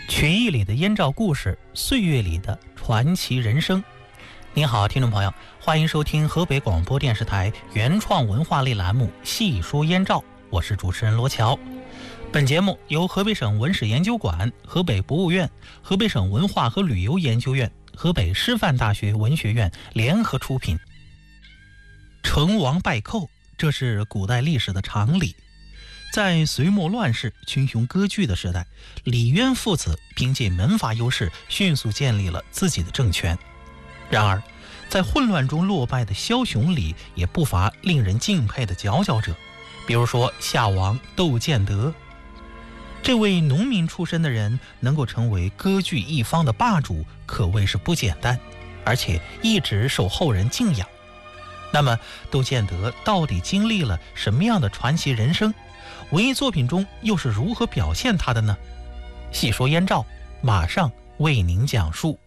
曲艺里的燕赵故事，岁月里的传奇人生。您好，听众朋友，欢迎收听河北广播电视台原创文化类栏目《细说燕赵》，我是主持人罗乔。本节目由河北省文史研究馆、河北博物院、河北省文化和旅游研究院、河北师范大学文学院联合出品。成王败寇，这是古代历史的常理。在隋末乱世、群雄割据的时代，李渊父子凭借门阀优势，迅速建立了自己的政权。然而，在混乱中落败的枭雄里，也不乏令人敬佩的佼佼者，比如说夏王窦建德。这位农民出身的人能够成为割据一方的霸主，可谓是不简单，而且一直受后人敬仰。那么，窦建德到底经历了什么样的传奇人生？文艺作品中又是如何表现他的呢？细说燕赵，马上为您讲述。